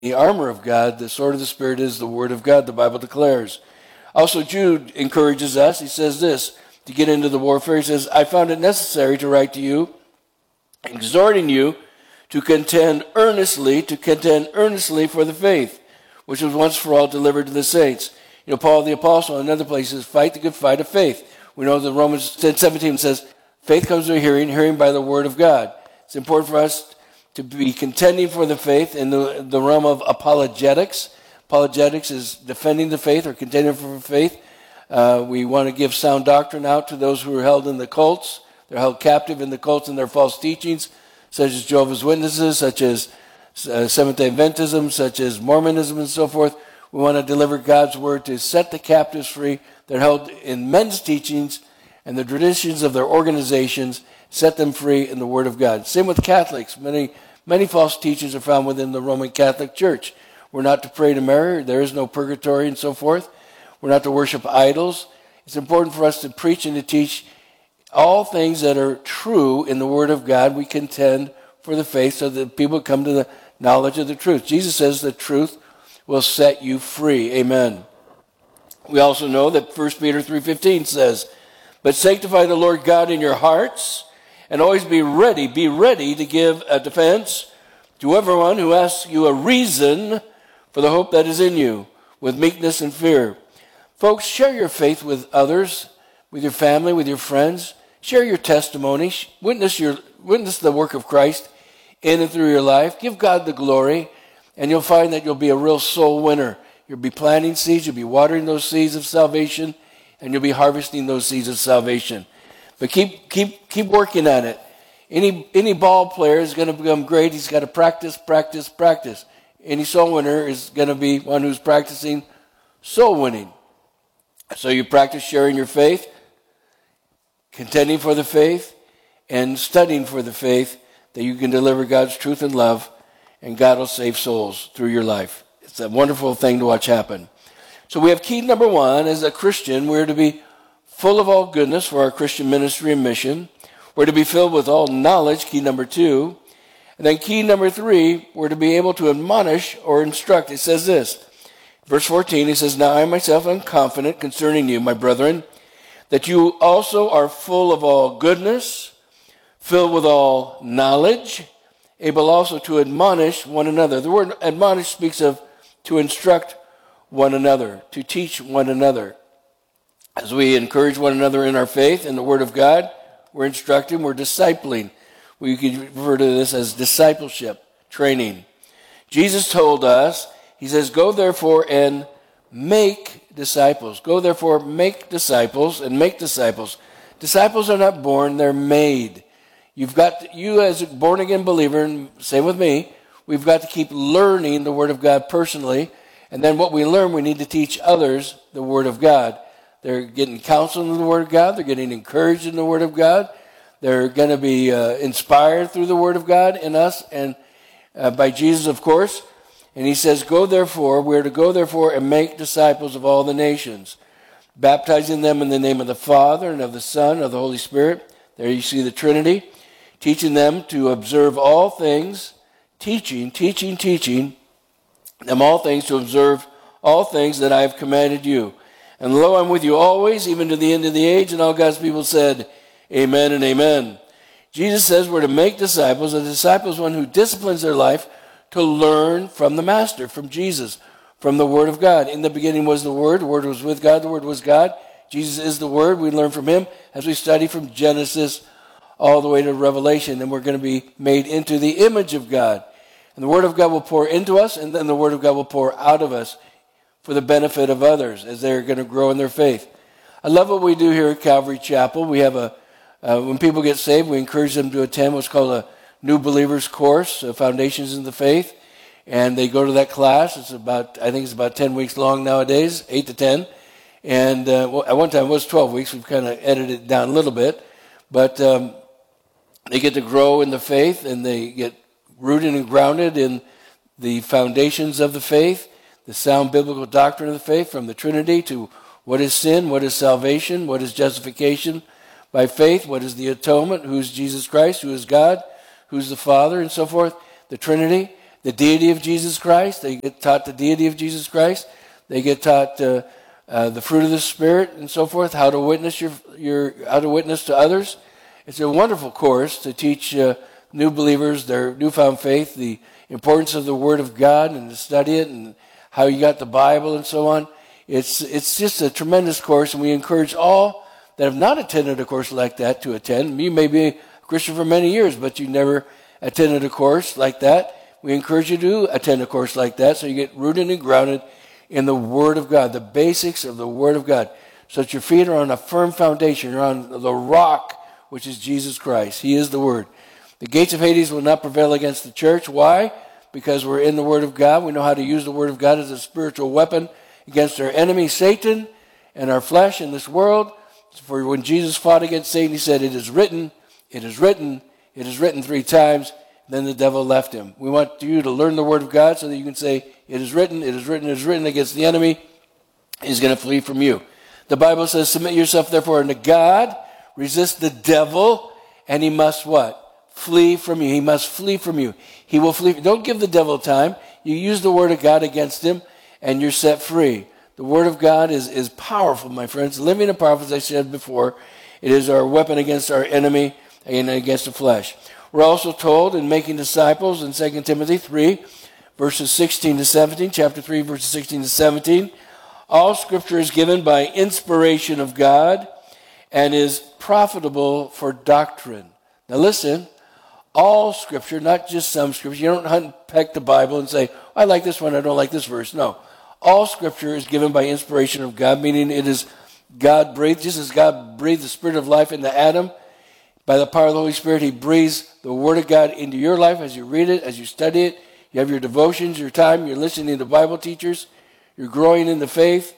The armor of God, the sword of the Spirit, is the word of God, the Bible declares. Also, Jude encourages us. He says this, to get into the warfare. He says, I found it necessary to write to you, exhorting you to contend earnestly for the faith, which was once for all delivered to the saints. You know, Paul the Apostle in another place says, fight the good fight of faith. We know that Romans 10:17 says, faith comes by hearing, hearing by the word of God. It's important for us to be contending for the faith in the realm of apologetics. Apologetics is defending the faith or contending for faith. We want to give sound doctrine out to those who are held in the cults. They're held captive in the cults and their false teachings, such as Jehovah's Witnesses, such as Seventh-day Adventism, such as Mormonism and so forth. We want to deliver God's word to set the captives free. They're held in men's teachings and the traditions of their organizations, set them free in the word of God. Same with Catholics. Many false teachings are found within the Roman Catholic Church. We're not to pray to Mary. There is no purgatory and so forth. We're not to worship idols. It's important for us to preach and to teach all things that are true in the word of God. We contend for the faith so that people come to the knowledge of the truth. Jesus says the truth will set you free. Amen. We also know that 1 Peter 3:15 says, but sanctify the Lord God in your hearts, and always be ready to give a defense to everyone who asks you a reason for the hope that is in you, with meekness and fear. Folks, share your faith with others, with your family, with your friends. Share your testimony. Witness the work of Christ in and through your life. Give God the glory, and you'll find that you'll be a real soul winner. You'll be planting seeds, you'll be watering those seeds of salvation, and you'll be harvesting those seeds of salvation. But keep working at it. Any ball player is going to become great. He's got to practice. Any soul winner is going to be one who's practicing soul winning. So you practice sharing your faith, contending for the faith, and studying for the faith that you can deliver God's truth and love, and God will save souls through your life. It's a wonderful thing to watch happen. So we have key number 1. As a Christian, we're to be full of all goodness for our Christian ministry and mission. We're to be filled with all knowledge, key number 2. And then key number 3, we're to be able to admonish or instruct. It says this, verse 14, it says, now I myself am confident concerning you, my brethren, that you also are full of all goodness, filled with all knowledge, able also to admonish one another. The word admonish speaks of to instruct one another, to teach one another. As we encourage one another in our faith in the Word of God, we're instructing, we're discipling. We could refer to this as discipleship, training. Jesus told us, he says, go therefore and make disciples. Go therefore, make disciples and make disciples. Disciples are not born, they're made. You as a born-again believer, and same with me, we've got to keep learning the Word of God personally. And then what we learn, we need to teach others the Word of God. They're getting counsel in the Word of God. They're getting encouraged in the Word of God. They're going to be inspired through the Word of God in us and by Jesus, of course. And he says, go therefore, we're to go therefore and make disciples of all the nations, baptizing them in the name of the Father and of the Son and of the Holy Spirit. There you see the Trinity. Teaching them to observe all things, teaching them all things, to observe all things that I have commanded you. And lo, I'm with you always, even to the end of the age. And all God's people said, amen and amen. Jesus says we're to make disciples. A disciple is one who disciplines their life to learn from the Master, from Jesus, from the Word of God. In the beginning was the Word was with God, the Word was God. Jesus is the Word. We learn from Him as we study from Genesis all the way to Revelation. And we're going to be made into the image of God. And the Word of God will pour into us, and then the Word of God will pour out of us for the benefit of others as they're going to grow in their faith. I love what we do here at Calvary Chapel. We have when people get saved, we encourage them to attend what's called a New Believers course, Foundations in the Faith. And they go to that class. I think it's about 10 weeks long nowadays, 8 to 10. And at one time it was 12 weeks. We've kind of edited it down a little bit. But they get to grow in the faith, and they get rooted and grounded in the foundations of the faith, the sound biblical doctrine of the faith, from the Trinity to what is sin, what is salvation, what is justification by faith, what is the atonement, who is Jesus Christ, who is God, who is the Father, and so forth, the Trinity. the deity of Jesus Christ. They get taught the deity of Jesus Christ. They get taught the fruit of the Spirit and so forth, how to witness how to witness to others. It's a wonderful course to teach new believers their newfound faith, the importance of the Word of God, and to study it, and how you got the Bible and so on. It's just a tremendous course, and we encourage all that have not attended a course like that to attend. You may be a Christian for many years, but you never attended a course like that. We encourage you to attend a course like that so you get rooted and grounded in the Word of God, the basics of the Word of God, so that your feet are on a firm foundation. You're on the rock, which is Jesus Christ. He is the Word. The gates of Hades will not prevail against the church. Why? Because we're in the Word of God. We know how to use the Word of God as a spiritual weapon against our enemy, Satan, and our flesh in this world. For when Jesus fought against Satan, he said, "It is written, it is written, it is written" 3 times. Then the devil left him. We want you to learn the Word of God so that you can say, "It is written, it is written, it is written" against the enemy. He's going to flee from you. The Bible says, "Submit yourself therefore unto God, resist the devil, and he must" what? Flee from you. He must flee from you. He will flee. Don't give the devil time. You use the Word of God against him, and you're set free. The Word of God is powerful, my friends. Living and powerful, as I said before. It is our weapon against our enemy and against the flesh. We're also told in making disciples in 2 Timothy 3, verses 16 to 17, chapter 3, verses 16 to 17, all Scripture is given by inspiration of God and is profitable for doctrine. Now listen, all Scripture, not just some Scripture. You don't hunt and peck the Bible and say, "I like this one, I don't like this verse." No. All Scripture is given by inspiration of God, meaning it is God-breathed. Just as God breathed the Spirit of life into Adam, by the power of the Holy Spirit, he breathes the Word of God into your life as you read it, as you study it. You have your devotions, your time, you're listening to Bible teachers, you're growing in the faith.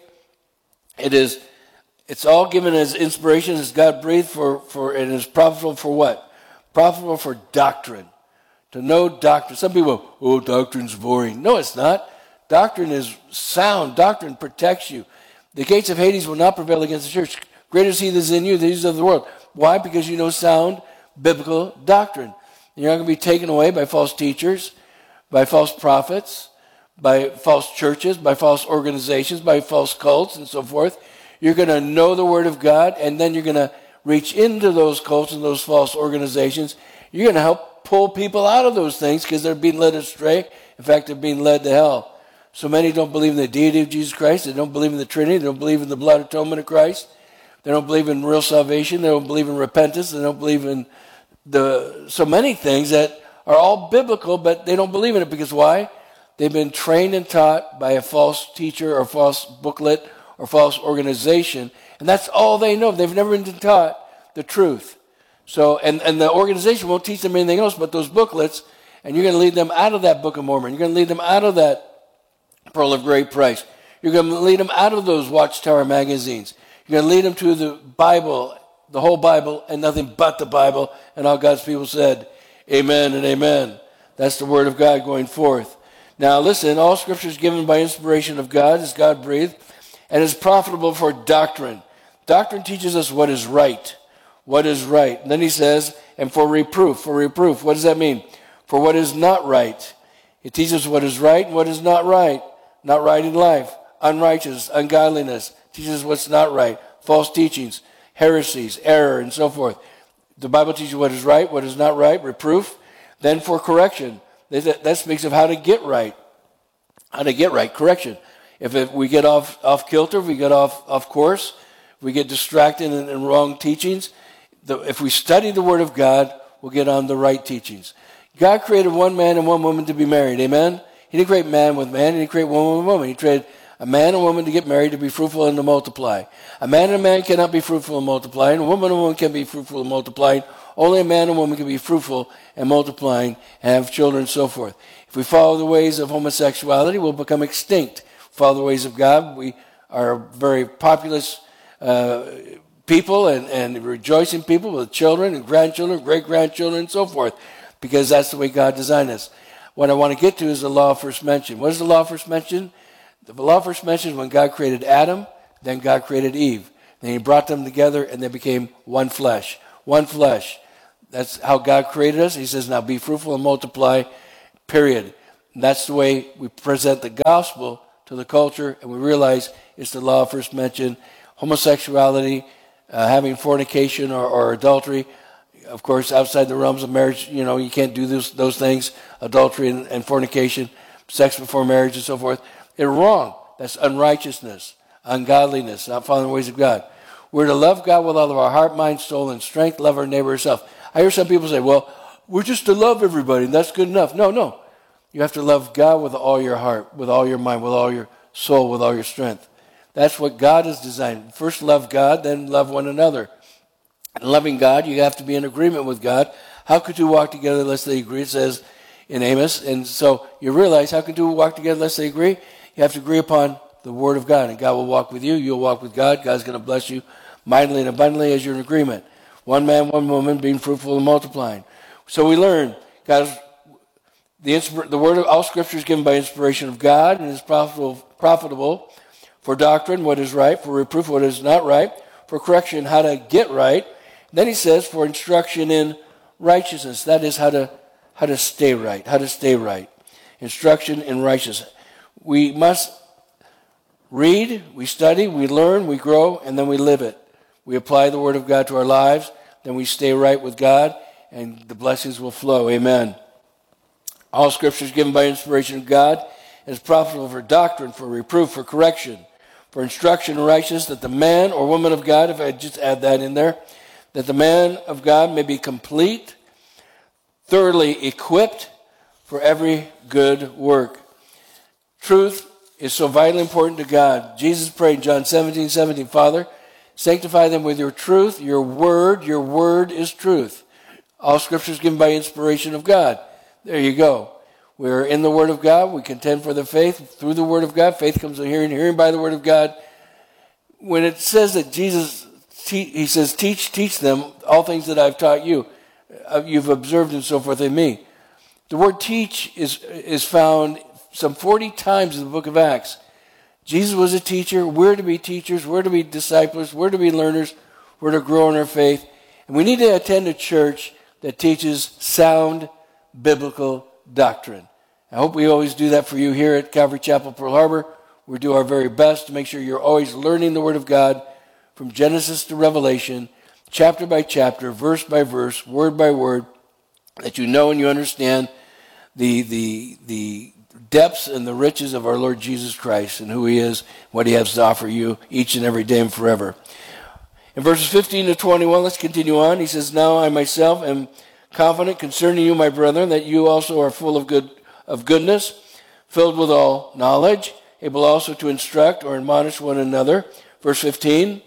It's all given as inspiration, as God breathed for and is profitable for what? Profitable for doctrine. To know doctrine. Some people, "Oh, doctrine's boring." No, it's not. Doctrine is sound. Doctrine protects you. The gates of Hades will not prevail against the church. Greater is he that is in you than he is of the world. Why? Because you know sound biblical doctrine. You're not going to be taken away by false teachers, by false prophets, by false churches, by false organizations, by false cults, and so forth. You're going to know the Word of God, and then you're going to reach into those cults and those false organizations. You're going to help pull people out of those things because they're being led astray. In fact, they're being led to hell. So many don't believe in the deity of Jesus Christ. They don't believe in the Trinity. They don't believe in the blood atonement of Christ. They don't believe in real salvation. They don't believe in repentance. They don't believe in so many things that are all biblical, but they don't believe in it because why? They've been trained and taught by a false teacher or false booklet or false organization, and that's all they know. They've never been taught the truth. So, and the organization won't teach them anything else but those booklets, and you're going to lead them out of that Book of Mormon. You're going to lead them out of that Pearl of Great Price. You're going to lead them out of those Watchtower magazines. You're going to lead them to the Bible, the whole Bible, and nothing but the Bible. And all God's people said, amen and amen. That's the Word of God going forth. Now listen, all Scripture is given by inspiration of God, is God-breathed, and is profitable for doctrine. Doctrine teaches us what is right. What is right. And then he says, and for reproof. For reproof, what does that mean? For what is not right. It teaches what is right and what is not right. Not right in life. Unrighteous, ungodliness. Teaches what's not right. False teachings, heresies, error, and so forth. The Bible teaches what is right, what is not right, reproof. Then for correction. That speaks of how to get right. How to get right, correction. If we get off kilter, if we get off course, if we get distracted in wrong teachings, if we study the Word of God, we'll get on the right teachings. God created one man and one woman to be married, amen? He didn't create man with man, he didn't create woman with woman. He created a man and woman to get married, to be fruitful and to multiply. A man and a man cannot be fruitful and multiplying. A woman and a woman can be fruitful and multiplying. Only a man and woman can be fruitful and multiplying and have children and so forth. If we follow the ways of homosexuality, we'll become extinct. Follow the ways of God. We are very populous people and rejoicing people with children and grandchildren, great-grandchildren, and so forth, because that's the way God designed us. What I want to get to is the law of first mention. What is the law of first mention? The law of first mention is when God created Adam, then God created Eve. Then he brought them together and they became one flesh. One flesh. That's how God created us. He says, now be fruitful and multiply, period. And that's the way we present the gospel to the culture, and we realize it's the law first mentioned. Homosexuality, having fornication or adultery, of course, outside the realms of marriage, you can't do those things, adultery and fornication, sex before marriage and so forth. They're wrong. That's unrighteousness, ungodliness, not following the ways of God. We're to love God with all of our heart, mind, soul, and strength, love our neighbor as self. I hear some people say, well, we're just to love everybody, and that's good enough. No. You have to love God with all your heart, with all your mind, with all your soul, with all your strength. That's what God has designed. First love God, then love one another. And loving God, you have to be in agreement with God. How could two walk together unless they agree? It says in Amos. And so you realize, how can two walk together unless they agree? You have to agree upon the Word of God. And God will walk with you. You'll walk with God. God's going to bless you mightily and abundantly as you're in agreement. One man, one woman, being fruitful and multiplying. So we learn the word of all Scripture is given by inspiration of God and is profitable for doctrine, what is right, for reproof, what is not right, for correction, how to get right. Then he says, for instruction in righteousness. That is how to stay right, how to stay right. Instruction in righteousness. We must read, we study, we learn, we grow, and then we live it. We apply the Word of God to our lives, then we stay right with God, and the blessings will flow. Amen. All Scripture is given by inspiration of God and is profitable for doctrine, for reproof, for correction, for instruction in righteousness, that the man or woman of God, if I just add that in there, that the man of God may be complete, thoroughly equipped for every good work. Truth is so vitally important to God. Jesus prayed in John 17:17, Father, sanctify them with your truth, your word is truth. All Scripture is given by inspiration of God. There you go. We're in the Word of God. We contend for the faith through the Word of God. Faith comes from hearing, hearing by the Word of God. When it says that Jesus, he says, teach them all things that I've taught you. You've observed and so forth in me. The word teach is found some 40 times in the book of Acts. Jesus was a teacher. We're to be teachers. We're to be disciples. We're to be learners. We're to grow in our faith. And we need to attend a church that teaches sound biblical doctrine. I hope we always do that for you here at Calvary Chapel, Pearl Harbor. We do our very best to make sure you're always learning the Word of God from Genesis to Revelation, chapter by chapter, verse by verse, word by word, that you know and you understand the depths and the riches of our Lord Jesus Christ and who He is, what He has to offer you each and every day and forever. In verses 15 to 21, let's continue on. He says, now I myself am confident concerning you, my brethren, that you also are full of goodness, filled with all knowledge, able also to instruct or admonish one another. Verse 15,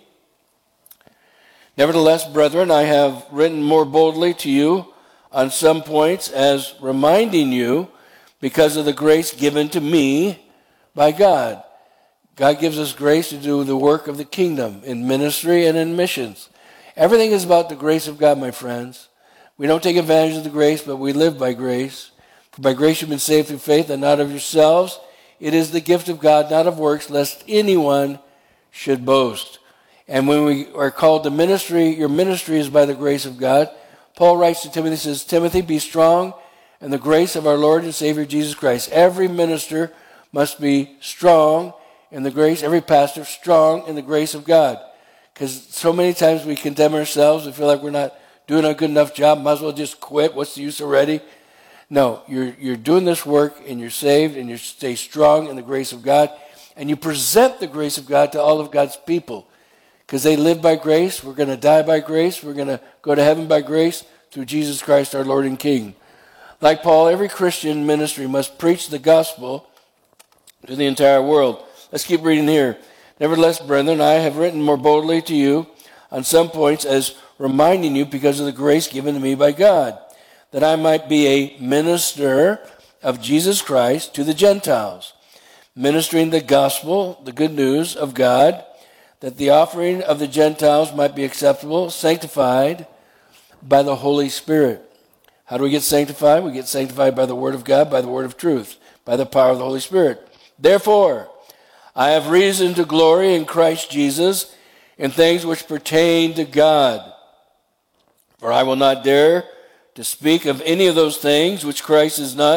nevertheless, brethren, I have written more boldly to you on some points, as reminding you, because of the grace given to me by God. God gives us grace to do the work of the kingdom in ministry and in missions. Everything is about the grace of God, my friends. We don't take advantage of the grace, but we live by grace. For by grace you've been saved through faith, and not of yourselves. It is the gift of God, not of works, lest anyone should boast. And when we are called to ministry, your ministry is by the grace of God. Paul writes to Timothy, says, Timothy, be strong in the grace of our Lord and Savior Jesus Christ. Every minister must be strong in the grace, every pastor strong in the grace of God. Because so many times we condemn ourselves, we feel like we're not doing a good enough job, might as well just quit. What's the use already? No, you're doing this work and you're saved and you stay strong in the grace of God. And you present the grace of God to all of God's people. Because they live by grace. We're going to die by grace. We're going to go to heaven by grace through Jesus Christ our Lord and King. Like Paul, every Christian ministry must preach the gospel to the entire world. Let's keep reading here. Nevertheless, brethren, I have written more boldly to you on some points as reminding you because of the grace given to me by God, that I might be a minister of Jesus Christ to the Gentiles, ministering the gospel, the good news of God, that the offering of the Gentiles might be acceptable, sanctified by the Holy Spirit. How do we get sanctified? We get sanctified by the Word of God, by the Word of truth, by the power of the Holy Spirit. Therefore, I have reason to glory in Christ Jesus in things which pertain to God. For I will not dare to speak of any of those things which Christ is not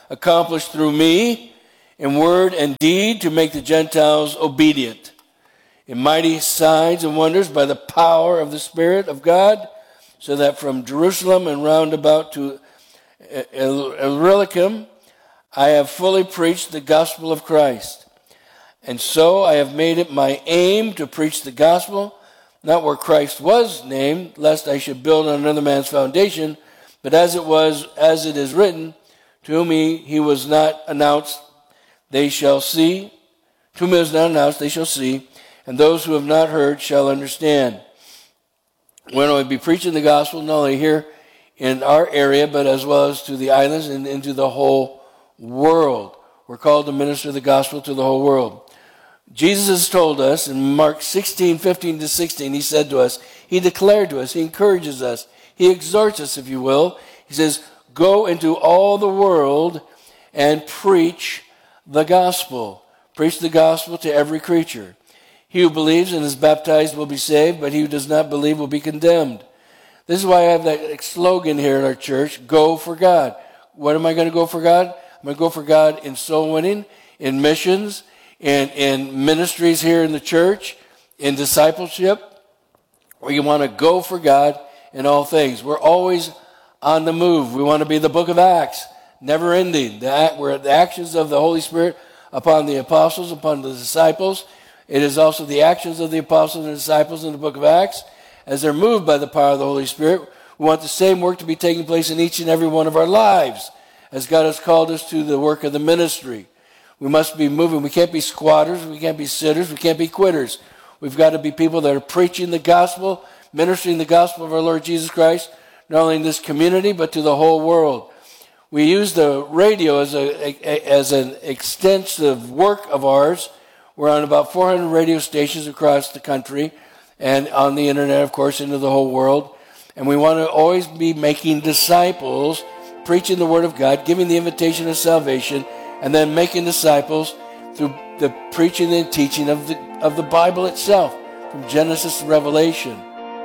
accomplished through me in word and deed to make the Gentiles obedient, in mighty signs and wonders by the power of the Spirit of God, so that from Jerusalem and round about to Illyricum I have fully preached the gospel of Christ. And so I have made it my aim to preach the gospel, not where Christ was named, lest I should build on another man's foundation, but as it is written, to whom he was not announced, they shall see. To whom he was not announced, they shall see, and those who have not heard shall understand. When we be preaching the gospel, not only here in our area, but as well as to the islands and into the whole world. We're called to minister the gospel to the whole world. Jesus has told us in Mark 16:15-16, he said to us, he declared to us, he encourages us, he exhorts us, if you will. He says, go into all the world and preach the gospel. Preach the gospel to every creature. He who believes and is baptized will be saved, but he who does not believe will be condemned. This is why I have that slogan here in our church, go for God. What am I going to go for God? I'm going to go for God in soul winning, in missions, in ministries here in the church, in discipleship. We want to go for God in all things. We're always on the move. We want to be the book of Acts, never ending. We're the actions of the Holy Spirit upon the apostles, upon the disciples. It is also the actions of the apostles and disciples in the book of Acts as they're moved by the power of the Holy Spirit. We want the same work to be taking place in each and every one of our lives as God has called us to the work of the ministry. We must be moving. We can't be squatters. We can't be sitters. We can't be quitters. We've got to be people that are preaching the gospel, ministering the gospel of our Lord Jesus Christ, not only in this community, but to the whole world. We use the radio as an extensive work of ours. We're on about 400 radio stations across the country and on the internet, of course, into the whole world. And we want to always be making disciples, preaching the word of God, giving the invitation of salvation, and then making disciples through the preaching and teaching of the Bible itself, from Genesis to Revelation.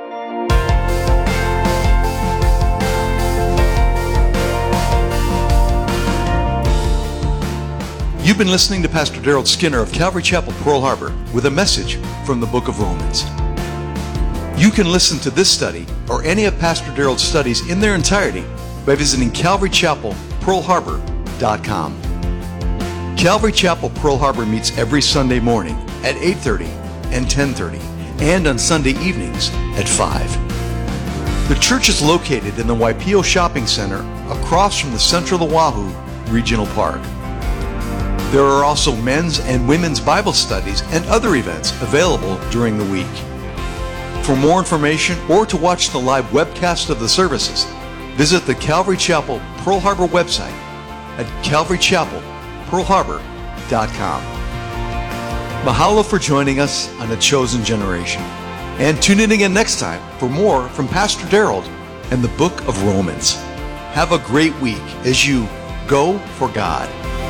You've been listening to Pastor Daryl Skinner of Calvary Chapel, Pearl Harbor, with a message from the book of Romans. You can listen to this study or any of Pastor Daryl's studies in their entirety by visiting CalvaryChapelPearlHarbor.com. Calvary Chapel Pearl Harbor meets every Sunday morning at 8:30 and 10:30 and on Sunday evenings at 5. The church is located in the Waipio Shopping Center across from the Central Oahu Regional Park. There are also men's and women's Bible studies and other events available during the week. For more information or to watch the live webcast of the services, visit the Calvary Chapel Pearl Harbor website at CalvaryChapelPearlHarbor.com. Mahalo for joining us on The Chosen Generation. And tune in again next time for more from Pastor Daryl and the book of Romans. Have a great week as you go for God.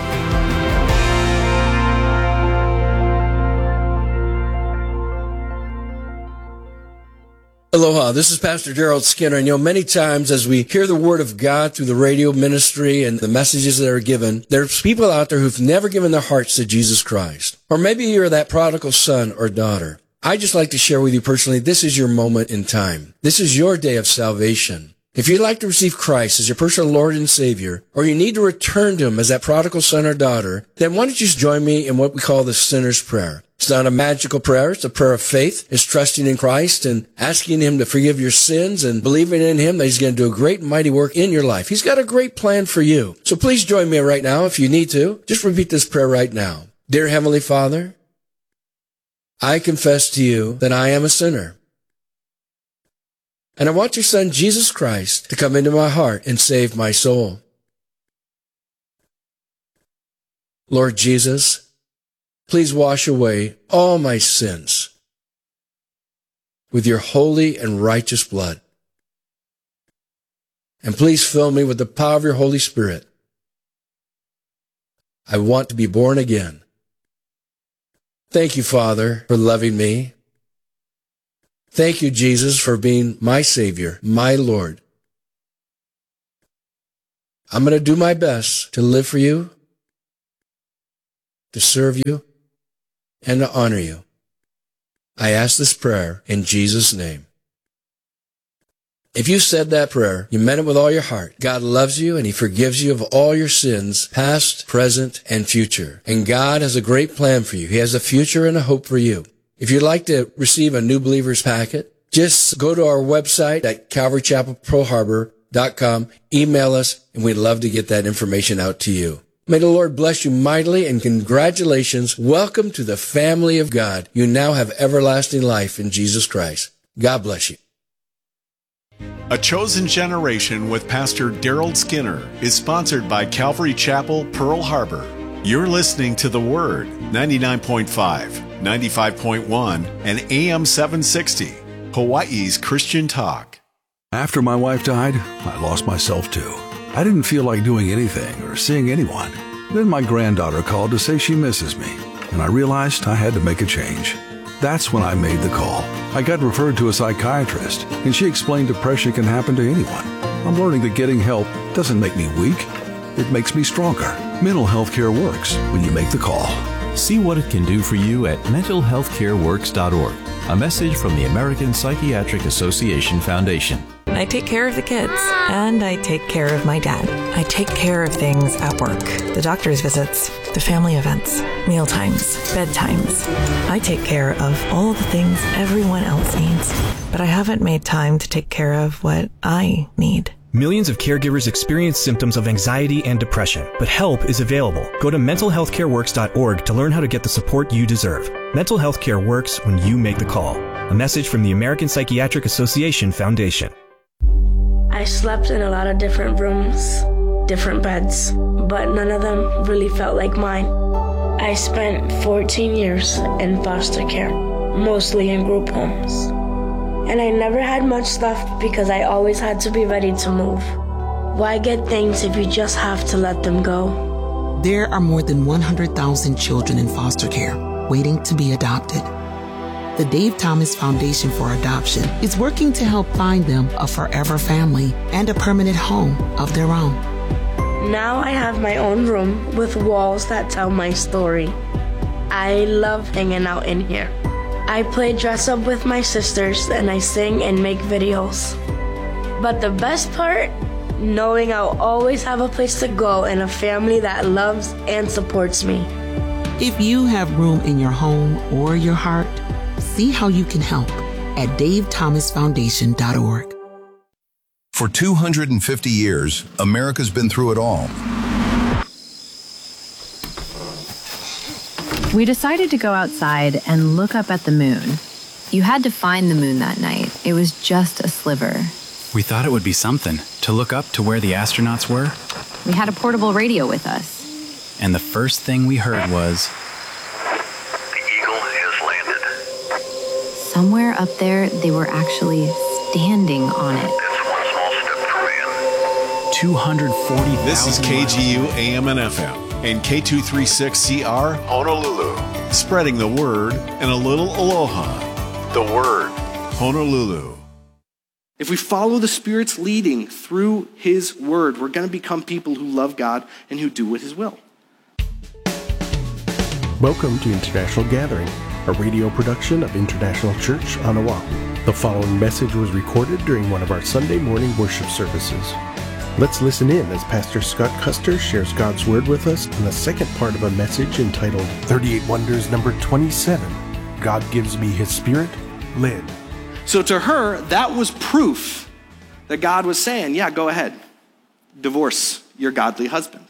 Aloha, this is Pastor Daryl Skinner, and many times as we hear the Word of God through the radio ministry and the messages that are given, there's people out there who've never given their hearts to Jesus Christ. Or maybe you're that prodigal son or daughter. I'd just like to share with you personally, this is your moment in time. This is your day of salvation. If you'd like to receive Christ as your personal Lord and Savior, or you need to return to Him as that prodigal son or daughter, then why don't you just join me in what we call the sinner's prayer. It's not a magical prayer. It's a prayer of faith. It's trusting in Christ and asking Him to forgive your sins and believing in Him that He's going to do a great and mighty work in your life. He's got a great plan for you. So please join me right now if you need to. Just repeat this prayer right now. Dear Heavenly Father, I confess to you that I am a sinner. And I want your Son, Jesus Christ, to come into my heart and save my soul. Lord Jesus, please wash away all my sins with your holy and righteous blood. And please fill me with the power of your Holy Spirit. I want to be born again. Thank you, Father, for loving me. Thank you, Jesus, for being my Savior, my Lord. I'm going to do my best to live for you, to serve you, and to honor you. I ask this prayer in Jesus' name. If you said that prayer, you meant it with all your heart. God loves you and He forgives you of all your sins, past, present, and future. And God has a great plan for you. He has a future and a hope for you. If you'd like to receive a New Believer's Packet, just go to our website at CalvaryChapelPearlHarbor.com, email us, and we'd love to get that information out to you. May the Lord bless you mightily, and congratulations. Welcome to the family of God. You now have everlasting life in Jesus Christ. God bless you. A Chosen Generation with Pastor Daryl Skinner is sponsored by Calvary Chapel, Pearl Harbor. You're listening to The Word, 99.5, 95.1, and AM 760, Hawaii's Christian Talk. After my wife died, I lost myself too. I didn't feel like doing anything or seeing anyone. Then my granddaughter called to say she misses me, and I realized I had to make a change. That's when I made the call. I got referred to a psychiatrist, and she explained depression can happen to anyone. I'm learning that getting help doesn't make me weak. It makes me stronger. Mental health care works when you make the call. See what it can do for you at mentalhealthcareworks.org. A message from the American Psychiatric Association Foundation. I take care of the kids, and I take care of my dad. I take care of things at work, the doctor's visits, the family events, meal times, bedtimes. I take care of all the things everyone else needs, but I haven't made time to take care of what I need. Millions of caregivers experience symptoms of anxiety and depression, but help is available. Go to mentalhealthcareworks.org to learn how to get the support you deserve. Mental health care works when you make the call. A message from the American Psychiatric Association Foundation. I slept in a lot of different rooms, different beds, but none of them really felt like mine. I spent 14 years in foster care, mostly in group homes. And I never had much stuff because I always had to be ready to move. Why get things if you just have to let them go? There are more than 100,000 children in foster care waiting to be adopted. The Dave Thomas Foundation for Adoption is working to help find them a forever family and a permanent home of their own. Now I have my own room with walls that tell my story. I love hanging out in here. I play dress up with my sisters and I sing and make videos. But the best part, knowing I'll always have a place to go and a family that loves and supports me. If you have room in your home or your heart, see how you can help at davethomasfoundation.org. For 250 years, America's been through it all. We decided to go outside and look up at the moon. You had to find the moon that night. It was just a sliver. We thought it would be something to look up to where the astronauts were. We had a portable radio with us. And the first thing we heard was, "The Eagle has landed." Somewhere up there, they were actually standing on it. That's one small step for man. 240,000 This is KGU AM and FM and K236CR Honolulu, spreading the word and a little aloha. The Word, Honolulu. If we follow the Spirit's leading through His Word, we're going to become people who love God and who do what His will. Welcome to International Gathering, a radio production of International Church on Oahu. The following message was recorded during one of our Sunday morning worship services. Let's listen in as Pastor Scott Custer shares God's Word with us in the second part of a message entitled 38 Wonders number 27, God Gives Me His Spirit, Lynn. So to her, that was proof that God was saying, yeah, go ahead, divorce your godly husband.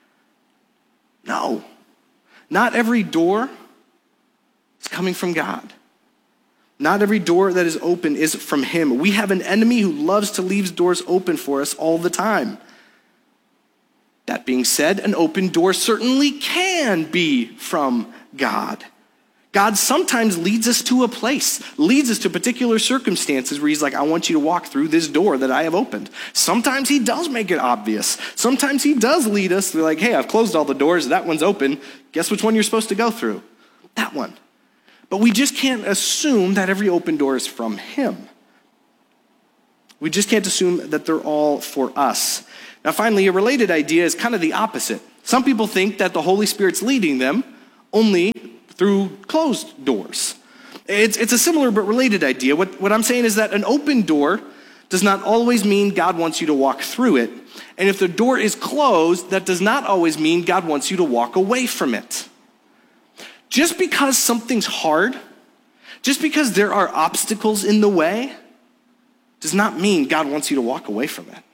No, not every door is coming from God. Not every door that is open is from Him. We have an enemy who loves to leave doors open for us all the time. That being said, an open door certainly can be from God. God sometimes leads us to a place, leads us to particular circumstances where He's like, I want you to walk through this door that I have opened. Sometimes He does make it obvious. Sometimes He does lead us to like, hey, I've closed all the doors, that one's open. Guess which one you're supposed to go through? That one. But we just can't assume that every open door is from Him. We just can't assume that they're all for us. Now finally, a related idea is kind of the opposite. Some people think that the Holy Spirit's leading them only through closed doors. It's a similar but related idea. What I'm saying is that an open door does not always mean God wants you to walk through it. And if the door is closed, that does not always mean God wants you to walk away from it. Just because something's hard, just because there are obstacles in the way, does not mean God wants you to walk away from it.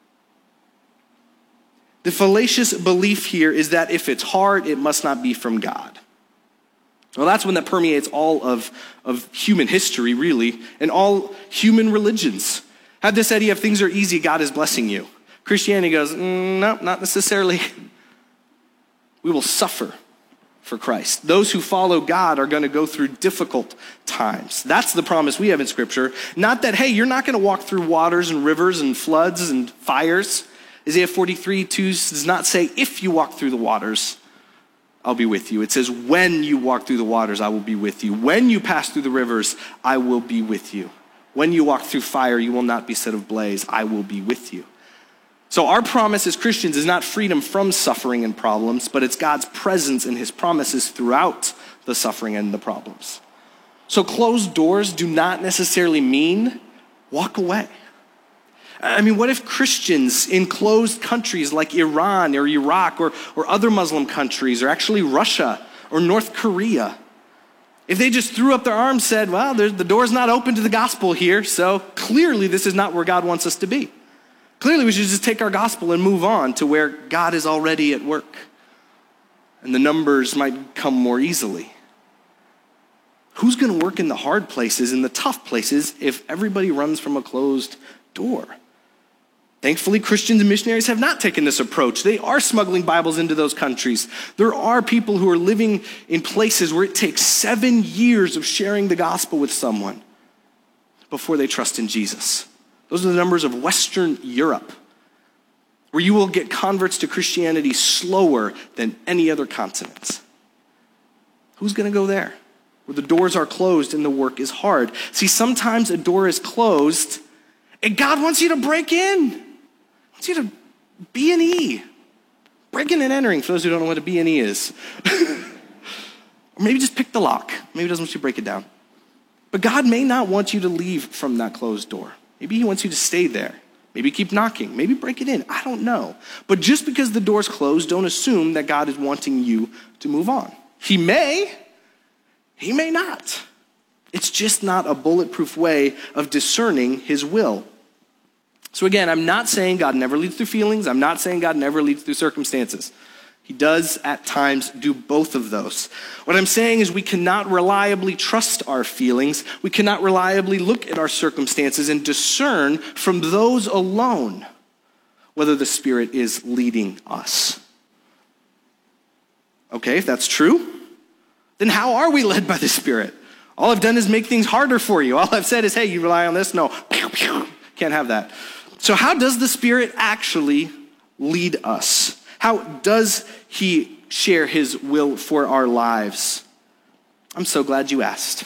The fallacious belief here is that if it's hard, it must not be from God. Well, that's one that permeates all of human history, really, and all human religions. Have this idea if things are easy, God is blessing you. Christianity goes, no, not necessarily. We will suffer for Christ. Those who follow God are going to go through difficult times. That's the promise we have in Scripture. Not that, hey, you're not going to walk through waters and rivers and floods and fires. Isaiah 43:2 does not say, if you walk through the waters, I'll be with you. It says, when you walk through the waters, I will be with you. When you pass through the rivers, I will be with you. When you walk through fire, you will not be set ablaze. I will be with you. So our promise as Christians is not freedom from suffering and problems, but it's God's presence and his promises throughout the suffering and the problems. So closed doors do not necessarily mean walk away. I mean, what if Christians in closed countries like Iran or Iraq or other Muslim countries, or actually Russia or North Korea, if they just threw up their arms and said, well, the door's not open to the gospel here, so clearly this is not where God wants us to be. Clearly we should just take our gospel and move on to where God is already at work. And the numbers might come more easily. Who's going to work in the hard places, in the tough places, if everybody runs from a closed door? Thankfully, Christians and missionaries have not taken this approach. They are smuggling Bibles into those countries. There are people who are living in places where it takes 7 years of sharing the gospel with someone before they trust in Jesus. Those are the numbers of Western Europe, where you will get converts to Christianity slower than any other continent. Who's going to go there? Where the doors are closed and the work is hard. See, sometimes a door is closed and God wants you to break in. He wants you to B&E. Breaking and entering, for those who don't know what a B&E is. Or maybe just pick the lock. Maybe he doesn't want you to break it down. But God may not want you to leave from that closed door. Maybe he wants you to stay there. Maybe keep knocking. Maybe break it in. I don't know. But just because the door's closed, don't assume that God is wanting you to move on. He may not. It's just not a bulletproof way of discerning his will. So again, I'm not saying God never leads through feelings. I'm not saying God never leads through circumstances. He does at times do both of those. What I'm saying is we cannot reliably trust our feelings. We cannot reliably look at our circumstances and discern from those alone whether the Spirit is leading us. Okay, if that's true, then how are we led by the Spirit? All I've done is make things harder for you. All I've said is, hey, you rely on this? No, can't have that. So how does the Spirit actually lead us? How does he share his will for our lives? I'm so glad you asked.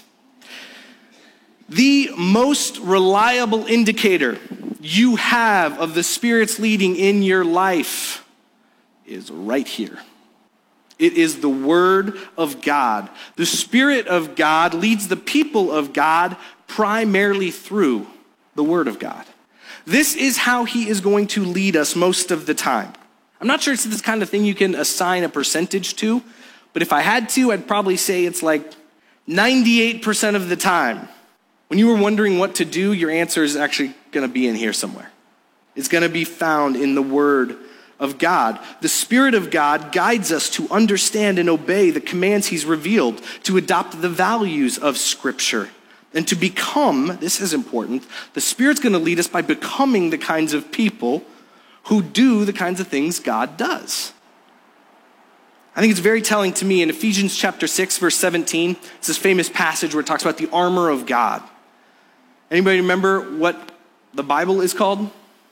The most reliable indicator you have of the Spirit's leading in your life is right here. It is the Word of God. The Spirit of God leads the people of God primarily through the Word of God. This is how he is going to lead us most of the time. I'm not sure it's this kind of thing you can assign a percentage to, but if I had to, I'd probably say it's like 98% of the time. When you were wondering what to do, your answer is actually going to be in here somewhere. It's going to be found in the Word of God. The Spirit of God guides us to understand and obey the commands he's revealed, to adopt the values of Scripture, and to become, this is important, the Spirit's going to lead us by becoming the kinds of people who do the kinds of things God does. I think it's very telling to me in Ephesians chapter 6, verse 17. It's this famous passage where it talks about the armor of God. Anybody remember what the Bible is called?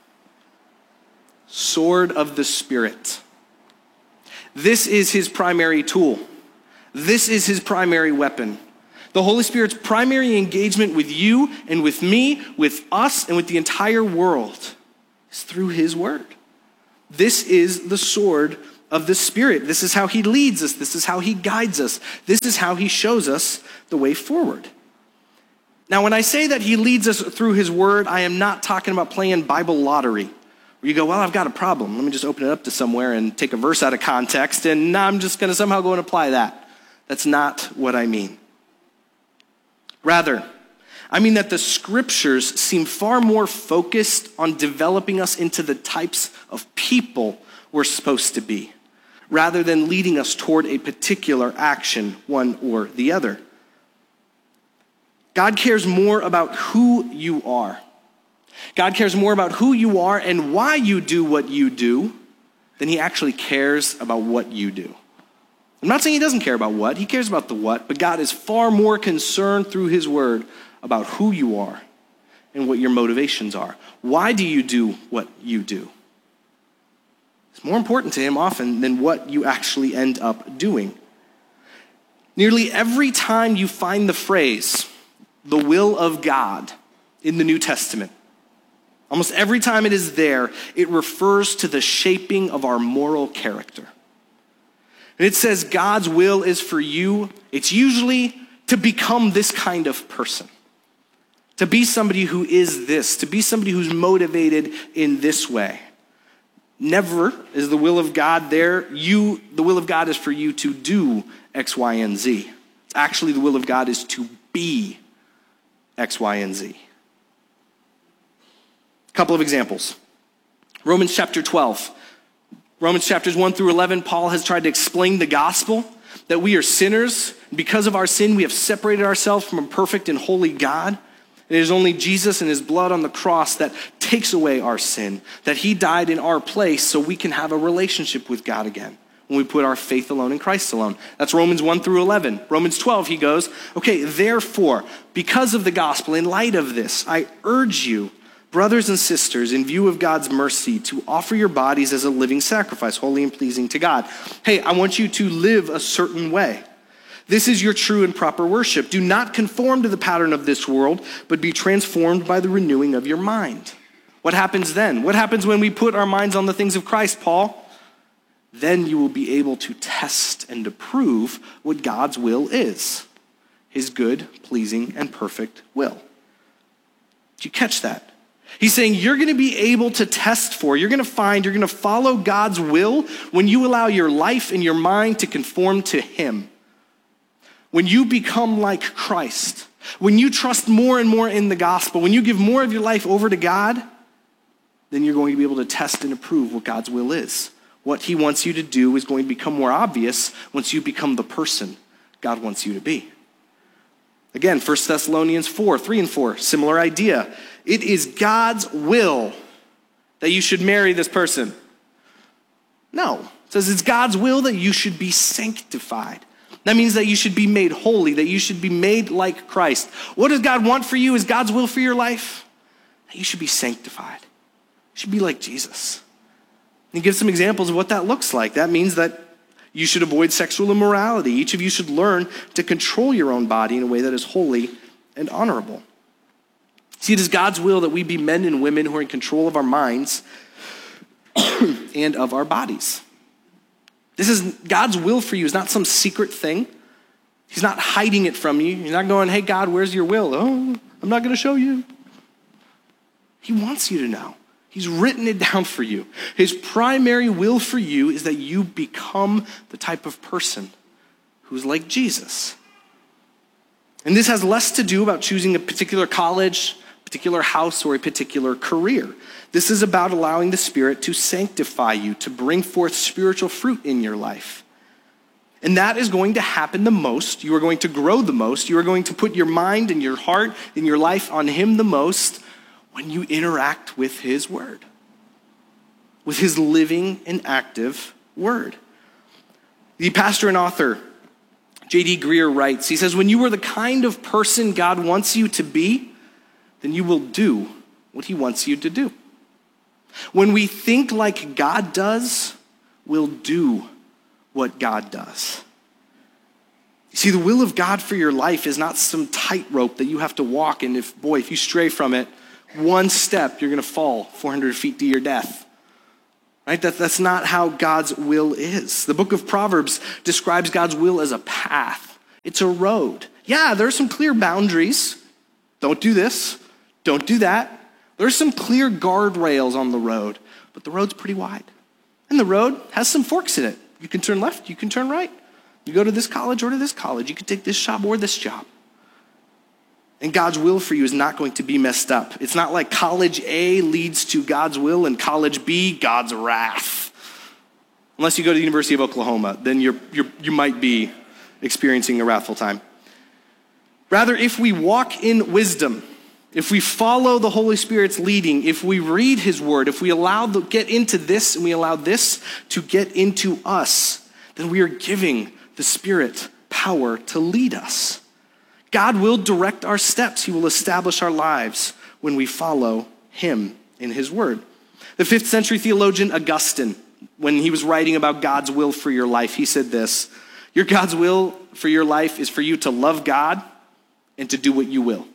Sword of the Spirit. This is his primary tool. This is his primary weapon. The Holy Spirit's primary engagement with you and with me, with us, and with the entire world is through his word. This is the sword of the Spirit. This is how he leads us. This is how he guides us. This is how he shows us the way forward. Now, when I say that he leads us through his word, I am not talking about playing Bible lottery, where you go, well, I've got a problem. Let me just open it up to somewhere and take a verse out of context, and I'm just going to somehow go and apply that. That's not what I mean. Rather, I mean that the scriptures seem far more focused on developing us into the types of people we're supposed to be, rather than leading us toward a particular action, one or the other. God cares more about who you are. God cares more about who you are and why you do what you do than he actually cares about what you do. I'm not saying he doesn't care about what, he cares about the what, but God is far more concerned through his word about who you are and what your motivations are. Why do you do what you do? It's more important to him often than what you actually end up doing. Nearly every time you find the phrase, the will of God, in the New Testament, almost every time it is there, it refers to the shaping of our moral character. And it says God's will is for you. It's usually to become this kind of person, to be somebody who is this, to be somebody who's motivated in this way. Never is the will of God there. The will of God is for you to do X, Y, and Z. It's actually the will of God is to be X, Y, and Z. A couple of examples. Romans chapter 12. Romans chapters 1 through 11, Paul has tried to explain the gospel, that we are sinners. Because of our sin, we have separated ourselves from a perfect and holy God. It is only Jesus and his blood on the cross that takes away our sin, that he died in our place so we can have a relationship with God again when we put our faith alone in Christ alone. That's Romans 1 through 11. Romans 12, he goes, okay, therefore, because of the gospel, in light of this, I urge you, brothers and sisters, in view of God's mercy, to offer your bodies as a living sacrifice, holy and pleasing to God. Hey, I want you to live a certain way. This is your true and proper worship. Do not conform to the pattern of this world, but be transformed by the renewing of your mind. What happens then? What happens when we put our minds on the things of Christ, Paul? Then you will be able to test and approve what God's will is, his good, pleasing, and perfect will. Did you catch that? He's saying you're going to be able to test for, you're going to follow God's will when you allow your life and your mind to conform to him. When you become like Christ, when you trust more and more in the gospel, when you give more of your life over to God, then you're going to be able to test and approve what God's will is. What he wants you to do is going to become more obvious once you become the person God wants you to be. Again, 1 Thessalonians 4, 3 and 4, similar idea. It is God's will that you should marry this person. No, it says it's God's will that you should be sanctified. That means that you should be made holy, that you should be made like Christ. What does God want for you? Is God's will for your life? That you should be sanctified. You should be like Jesus. He gives some examples of what that looks like. That means that you should avoid sexual immorality. Each of you should learn to control your own body in a way that is holy and honorable. See, it is God's will that we be men and women who are in control of our minds and of our bodies. This is God's will for you. It's not some secret thing. He's not hiding it from you. You're not going, hey, God, where's your will? Oh, I'm not going to show you. He wants you to know. He's written it down for you. His primary will for you is that you become the type of person who's like Jesus. And this has less to do about choosing a particular college, particular house, or a particular career. This is about allowing the Spirit to sanctify you, to bring forth spiritual fruit in your life. And that is going to happen the most. You are going to grow the most. You are going to put your mind and your heart and your life on him the most when you interact with his word, with his living and active word. The pastor and author, J.D. Greear, writes, he says, when you are the kind of person God wants you to be, then you will do what he wants you to do. When we think like God does, we'll do what God does. See, the will of God for your life is not some tightrope that you have to walk, and if you stray from it, one step, you're going to fall 400 feet to your death. Right? That's not how God's will is. The book of Proverbs describes God's will as a path. It's a road. Yeah, there are some clear boundaries. Don't do this. Don't do that. There's some clear guardrails on the road, but the road's pretty wide. And the road has some forks in it. You can turn left, you can turn right. You go to this college or to this college. You can take this job or this job. And God's will for you is not going to be messed up. It's not like college A leads to God's will and college B, God's wrath. Unless you go to the University of Oklahoma, then you might be experiencing a wrathful time. Rather, if we walk in wisdom, if we follow the Holy Spirit's leading, if we read his word, if we get into this and we allow this to get into us, then we are giving the Spirit power to lead us. God will direct our steps. He will establish our lives when we follow him in his word. The 5th century theologian Augustine, when he was writing about God's will for your life, he said this: your God's will for your life is for you to love God and to do what you will.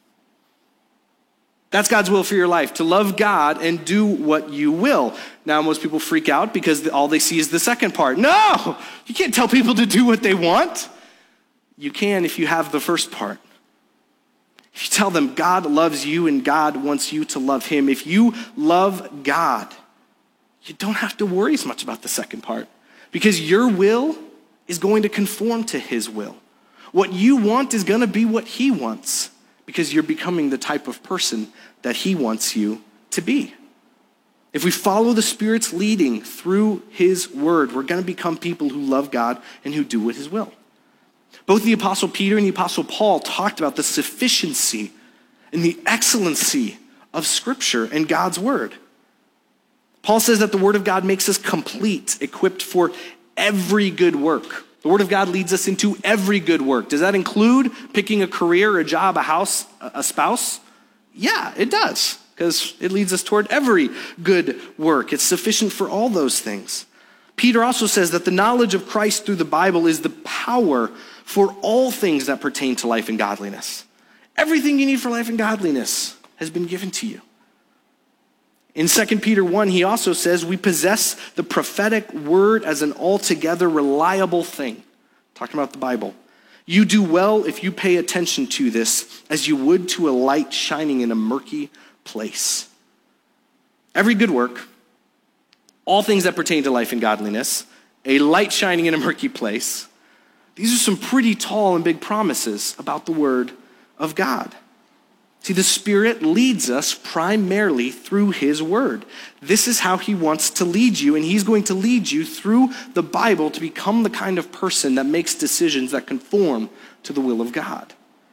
That's God's will for your life, to love God and do what you will. Now, most people freak out because all they see is the second part. No, you can't tell people to do what they want. You can if you have the first part. If you tell them God loves you and God wants you to love him, if you love God, you don't have to worry as much about the second part because your will is going to conform to his will. What you want is going to be what he wants because you're becoming the type of person that he wants you to be. If we follow the Spirit's leading through his word, we're going to become people who love God and who do what his will. Both the Apostle Peter and the Apostle Paul talked about the sufficiency and the excellency of Scripture and God's word. Paul says that the word of God makes us complete, equipped for every good work. The word of God leads us into every good work. Does that include picking a career, a job, a house, a spouse? Yeah, it does, because it leads us toward every good work. It's sufficient for all those things. Peter also says that the knowledge of Christ through the Bible is the power for all things that pertain to life and godliness. Everything you need for life and godliness has been given to you. In 2 Peter 1, he also says, we possess the prophetic word as an altogether reliable thing. Talking about the Bible. You do well if you pay attention to this as you would to a light shining in a murky place. Every good work, all things that pertain to life and godliness, a light shining in a murky place. These are some pretty tall and big promises about the word of God. See, the Spirit leads us primarily through his word. This is how he wants to lead you, and he's going to lead you through the Bible to become the kind of person that makes decisions that conform to the will of God.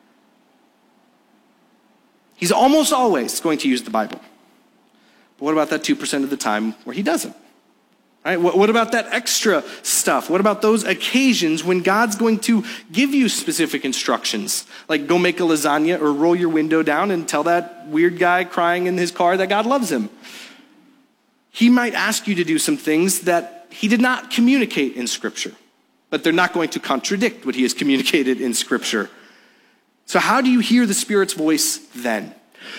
He's almost always going to use the Bible. But what about that 2% of the time where he doesn't? Right? What about that extra stuff? What about those occasions when God's going to give you specific instructions? Like go make a lasagna or roll your window down and tell that weird guy crying in his car that God loves him. He might ask you to do some things that he did not communicate in Scripture, but they're not going to contradict what he has communicated in Scripture. So how do you hear the Spirit's voice then?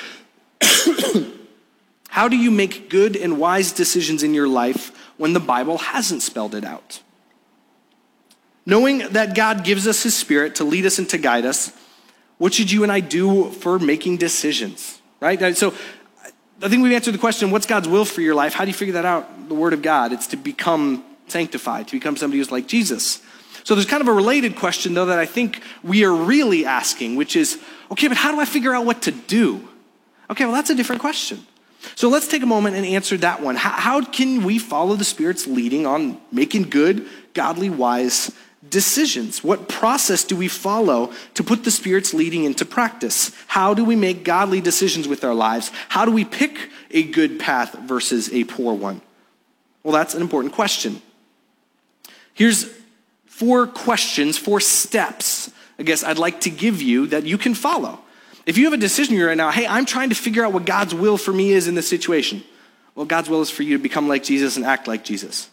How do you make good and wise decisions in your life when the Bible hasn't spelled it out? Knowing that God gives us his Spirit to lead us and to guide us, what should you and I do for making decisions, right? So I think we've answered the question, what's God's will for your life? How do you figure that out? The Word of God. It's to become sanctified, to become somebody who's like Jesus. So there's kind of a related question, though, that I think we are really asking, which is, okay, but how do I figure out what to do? Okay, well, that's a different question. So let's take a moment and answer that one. How can we follow the Spirit's leading on making good, godly, wise decisions? What process do we follow to put the Spirit's leading into practice? How do we make godly decisions with our lives? How do we pick a good path versus a poor one? Well, that's an important question. Here's 4 questions, 4 steps, I guess I'd like to give you that you can follow. If you have a decision right now, hey, I'm trying to figure out what God's will for me is in this situation. Well, God's will is for you to become like Jesus and act like Jesus.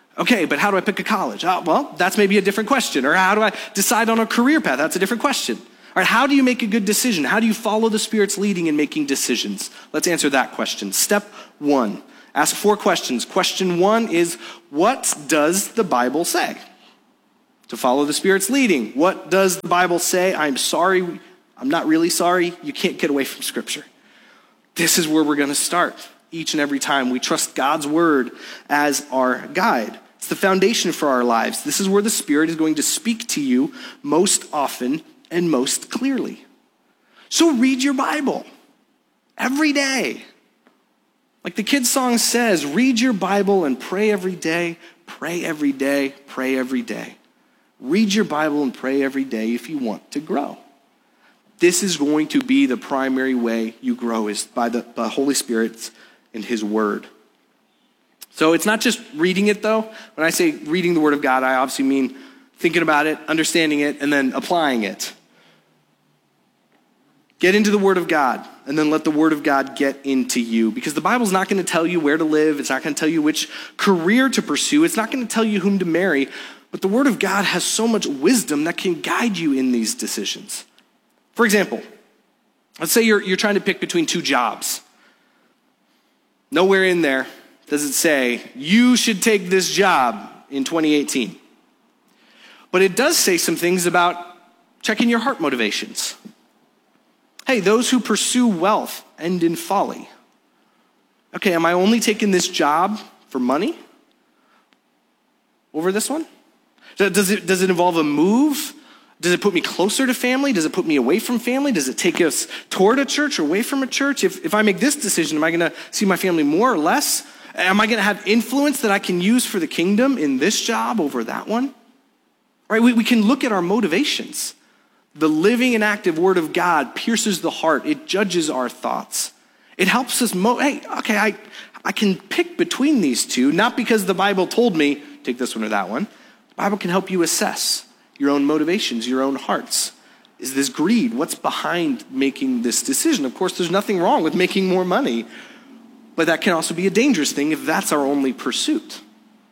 Okay, but how do I pick a college? Well, that's maybe a different question. Or how do I decide on a career path? That's a different question. All right, how do you make a good decision? How do you follow the Spirit's leading in making decisions? Let's answer that question. Step 1, ask 4 questions. Question 1 is, what does the Bible say? To follow the Spirit's leading, what does the Bible say? I'm sorry, I'm not really sorry. You can't get away from Scripture. This is where we're going to start each and every time. We trust God's word as our guide. It's the foundation for our lives. This is where the Spirit is going to speak to you most often and most clearly. So read your Bible every day. Like the kids' song says, read your Bible and pray every day, pray every day, pray every day. Read your Bible and pray every day if you want to grow. This is going to be the primary way you grow, is by the Holy Spirit and His Word. So it's not just reading it, though. When I say reading the Word of God, I obviously mean thinking about it, understanding it, and then applying it. Get into the Word of God, and then let the Word of God get into you. Because the Bible's not going to tell you where to live. It's not going to tell you which career to pursue. It's not going to tell you whom to marry. But the Word of God has so much wisdom that can guide you in these decisions. For example, let's say you're trying to pick between 2 jobs. Nowhere in there does it say, you should take this job in 2018. But it does say some things about checking your heart motivations. Hey, those who pursue wealth end in folly. Okay, am I only taking this job for money over this one? Does it involve a move? Does it put me closer to family? Does it put me away from family? Does it take us toward a church or away from a church? If I make this decision, am I going to see my family more or less? Am I going to have influence that I can use for the kingdom in this job over that one? Right? We can look at our motivations. The living and active Word of God pierces the heart. It judges our thoughts. It helps us, I can pick between these two, not because the Bible told me, take this one or that one. The Bible can help you assess your own motivations, your own hearts. Is this greed? What's behind making this decision? Of course, there's nothing wrong with making more money, but that can also be a dangerous thing if that's our only pursuit.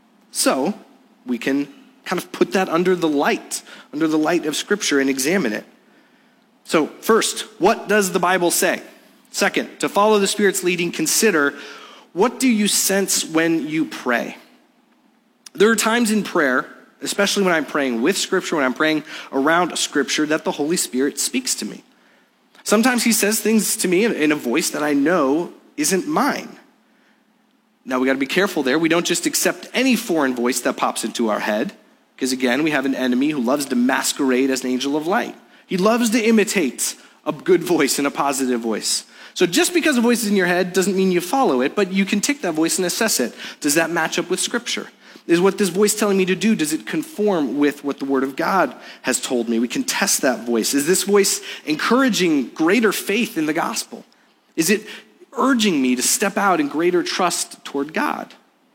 So we can kind of put that under the light of Scripture and examine it. So first, what does the Bible say? Second, to follow the Spirit's leading, consider, what do you sense when you pray? There are times in prayer, especially when I'm praying with Scripture, when I'm praying around Scripture, that the Holy Spirit speaks to me. Sometimes He says things to me in a voice that I know isn't mine. Now we got to be careful there. We don't just accept any foreign voice that pops into our head, because again, we have an enemy who loves to masquerade as an angel of light. He loves to imitate a good voice and a positive voice. So just because a voice is in your head doesn't mean you follow it, but you can take that voice and assess it. Does that match up with Scripture? Is what this voice telling me to do, does it conform with what the Word of God has told me? We can test that voice. Is this voice encouraging greater faith in the gospel? Is it urging me to step out in greater trust toward God?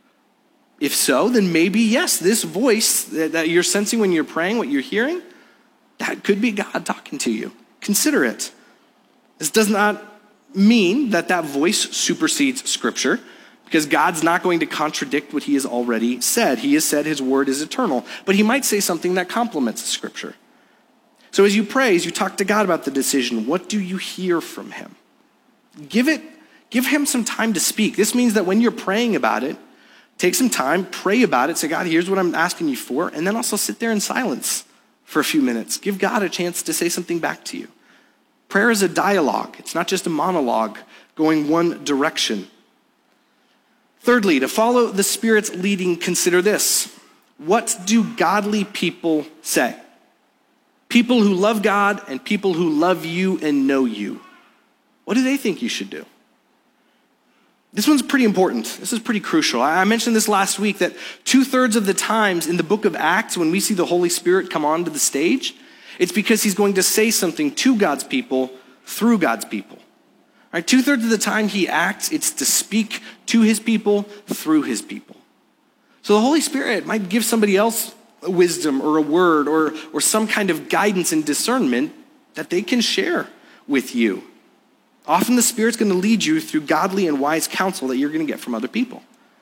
If so, then maybe, yes, this voice that you're sensing when you're praying, what you're hearing, that could be God talking to you. Consider it. This does not mean that voice supersedes Scripture, because God's not going to contradict what He has already said. He has said His Word is eternal, but He might say something that complements Scripture. So as you pray, as you talk to God about the decision, what do you hear from Him? Give Him some time to speak. This means that when you're praying about it, take some time, pray about it, say, God, here's what I'm asking you for, and then also sit there in silence for a few minutes. Give God a chance to say something back to you. Prayer is a dialogue. It's not just a monologue going one direction. Thirdly, to follow the Spirit's leading, consider this. What do godly people say? People who love God and people who love you and know you. What do they think you should do? This one's pretty important. This is pretty crucial. I mentioned this last week that 2/3 of the times in the book of Acts, when we see the Holy Spirit come onto the stage, it's because He's going to say something to God's people through God's people. Right? 2/3 of the time He acts, it's to speak to His people through His people. So the Holy Spirit might give somebody else a wisdom or a word or some kind of guidance and discernment that they can share with you. Often the Spirit's going to lead you through godly and wise counsel that you're going to get from other people.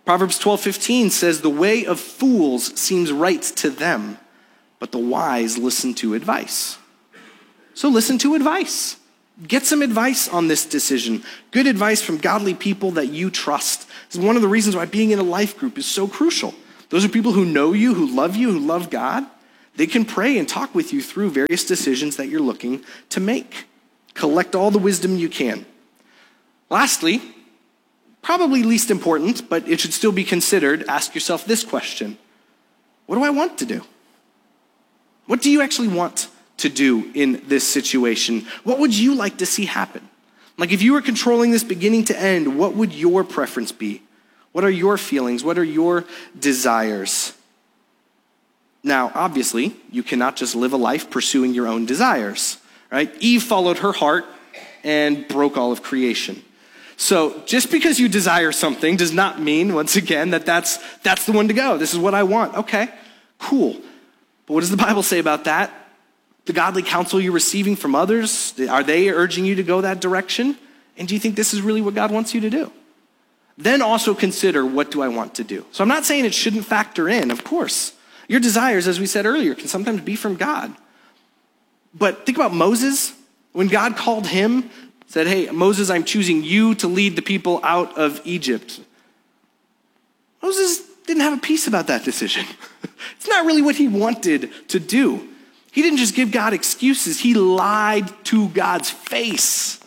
Proverbs 12:15 says, the way of fools seems right to them, but the wise listen to advice. So listen to advice. Get some advice on this decision. Good advice from godly people that you trust. This is one of the reasons why being in a life group is so crucial. Those are people who know you, who love God. They can pray and talk with you through various decisions that you're looking to make. Collect all the wisdom you can. Lastly, probably least important, but it should still be considered, ask yourself this question. What do I want to do? What do you actually want to do in this situation? What would you like to see happen? Like if you were controlling this beginning to end, what would your preference be? What are your feelings? What are your desires? Now, obviously, you cannot just live a life pursuing your own desires, right? Eve followed her heart and broke all of creation. So just because you desire something does not mean, once again, that's the one to go. This is what I want. Okay, cool. But what does the Bible say about that? The godly counsel you're receiving from others, are they urging you to go that direction? And do you think this is really what God wants you to do? Then also consider, what do I want to do? So I'm not saying it shouldn't factor in, of course. Your desires, as we said earlier, can sometimes be from God. But think about Moses. When God called him, said, hey, Moses, I'm choosing you to lead the people out of Egypt. Moses didn't have a peace about that decision. It's not really what he wanted to do. He didn't just give God excuses. He lied to God's face.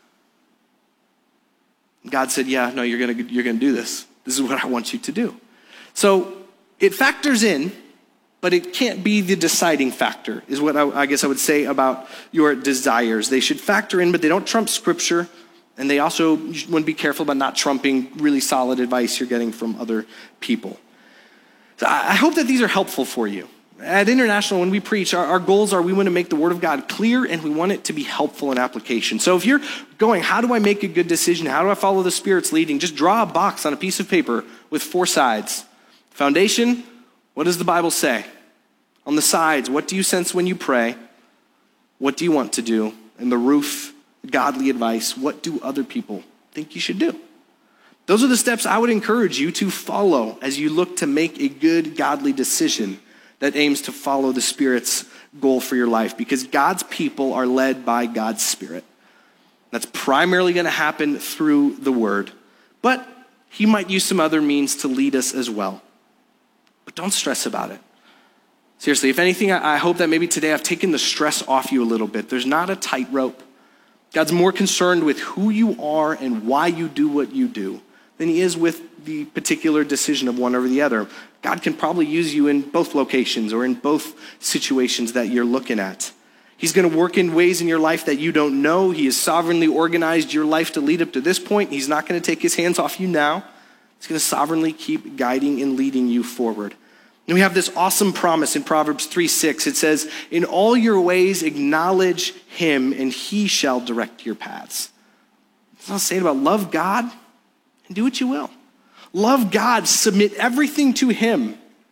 God said, yeah, no, you're going to do this. This is what I want you to do. So it factors in, but it can't be the deciding factor, is what I guess I would say about your desires. They should factor in, but they don't trump Scripture, and they also want to be careful about not trumping really solid advice you're getting from other people. So I hope that these are helpful for you. At International, when we preach, our goals are we want to make the Word of God clear, and we want it to be helpful in application. So if you're going, how do I make a good decision? How do I follow the Spirit's leading? Just draw a box on a piece of paper with 4 sides. Foundation, what does the Bible say? On the sides, what do you sense when you pray? What do you want to do? And the roof, godly advice, what do other people think you should do? Those are the steps I would encourage you to follow as you look to make a good, godly decision that aims to follow the Spirit's goal for your life, because God's people are led by God's Spirit. That's primarily going to happen through the Word, but He might use some other means to lead us as well. But don't stress about it. Seriously, if anything, I hope that maybe today I've taken the stress off you a little bit. There's not a tightrope. God's more concerned with who you are and why you do what you do than He is with the particular decision of one over the other. God can probably use you in both locations or in both situations that you're looking at. He's going to work in ways in your life that you don't know. He has sovereignly organized your life to lead up to this point. He's not going to take His hands off you now. He's going to sovereignly keep guiding and leading you forward. And we have this awesome promise in Proverbs 3:6. It says, in all your ways acknowledge Him, and He shall direct your paths. It's not saying about love God and do what you will. Love God, submit everything to Him,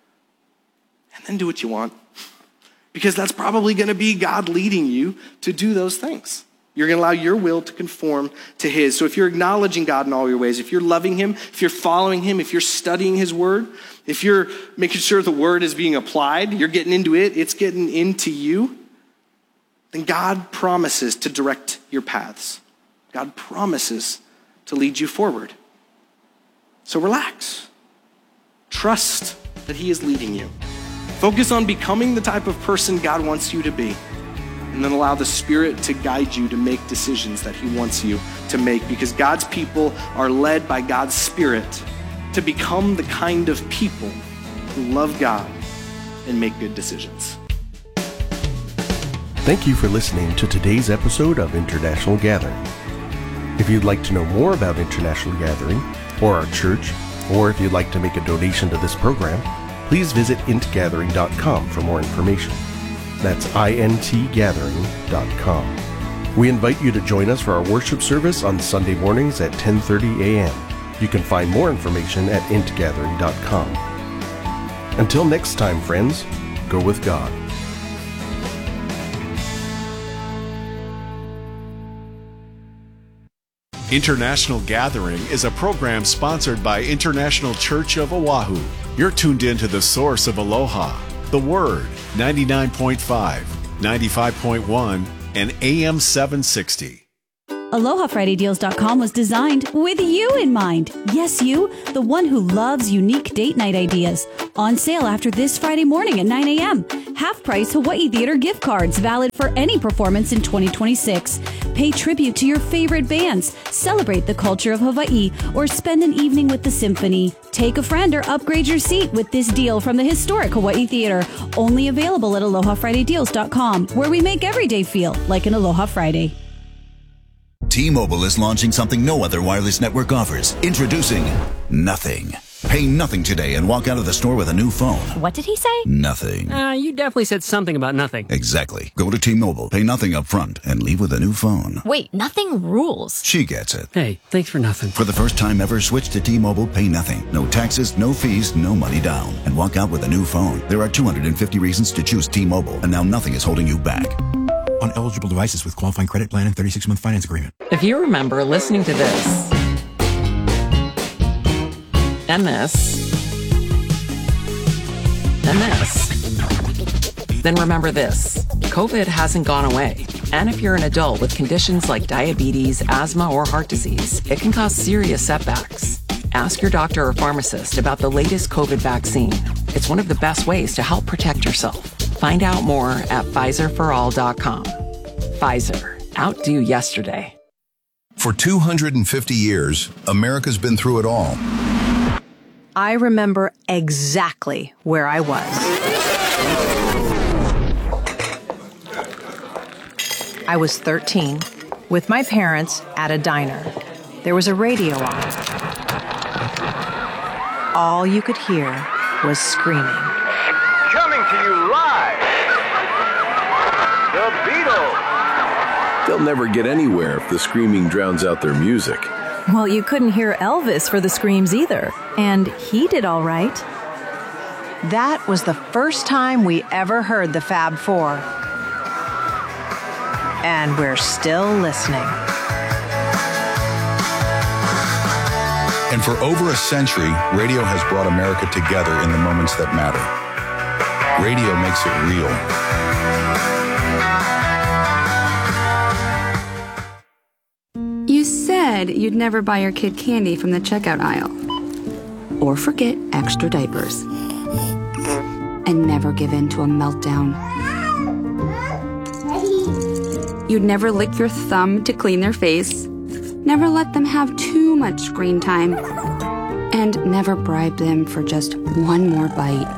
and then do what you want. Because that's probably going to be God leading you to do those things. You're going to allow your will to conform to His. So if you're acknowledging God in all your ways, if you're loving Him, if you're following Him, if you're studying His Word, if you're making sure the Word is being applied, you're getting into it, it's getting into you, then God promises to direct your paths. God promises to lead you forward. So relax. Trust that He is leading you. Focus on becoming the type of person God wants you to be. And then allow the Spirit to guide you to make decisions that He wants you to make. Because God's people are led by God's Spirit to become the kind of people who love God and make good decisions. Thank you for listening to today's episode of International Gathering. If you'd like to know more about International Gathering or our church, or if you'd like to make a donation to this program, please visit intgathering.com for more information. That's intgathering.com. We invite you to join us for our worship service on Sunday mornings at 10:30 a.m. You can find more information at intgathering.com. Until next time, friends, go with God. International Gathering is a program sponsored by International Church of Oahu. You're tuned in to the source of Aloha, the Word, 99.5, 95.1, and AM 760. AlohaFridayDeals.com was designed with you in mind. Yes, you, the one who loves unique date night ideas. On sale after this Friday morning at 9 a.m. Half-price Hawaii Theater gift cards valid for any performance in 2026. Pay tribute to your favorite bands, celebrate the culture of Hawaii, or spend an evening with the symphony. Take a friend or upgrade your seat with this deal from the historic Hawaii Theater. Only available at AlohaFridayDeals.com, where we make every day feel like an Aloha Friday. T-Mobile is launching something no other wireless network offers. Introducing Nothing. Pay nothing today and walk out of the store with a new phone. What did he say? Nothing. You definitely said something about nothing. Exactly. Go to T-Mobile, pay nothing up front, and leave with a new phone. Wait, nothing rules. She gets it. Hey, thanks for nothing. For the first time ever, switch to T-Mobile, pay nothing. No taxes, no fees, no money down. And walk out with a new phone. There are 250 reasons to choose T-Mobile, and now nothing is holding you back. On eligible devices with qualifying credit plan and 36-month finance agreement. If you remember listening to this, and this, and this, then remember this. COVID hasn't gone away. And if you're an adult with conditions like diabetes, asthma, or heart disease, it can cause serious setbacks. Ask your doctor or pharmacist about the latest COVID vaccine. It's one of the best ways to help protect yourself. Find out more at PfizerForAll.com. Pfizer. Outdo yesterday. For 250 years, America's been through it all. I remember exactly where I was. I was 13 with my parents at a diner. There was a radio on. All you could hear was screaming. Coming to you live, The Beatles. They'll never get anywhere if the screaming drowns out their music. Well, you couldn't hear Elvis for the screams either, and he did all right. That was the first time we ever heard the Fab Four. And we're still listening. And for over a century, radio has brought America together in the moments that matter. Radio makes it real. You said you'd never buy your kid candy from the checkout aisle. Or forget extra diapers. And never give in to a meltdown. You'd never lick your thumb to clean their face. Never let them have too much screen time. And never bribe them for just one more bite.